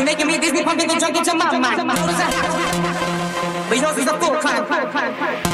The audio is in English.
You're making me Disney pumping the drunk into my mind. But yours is a full climb.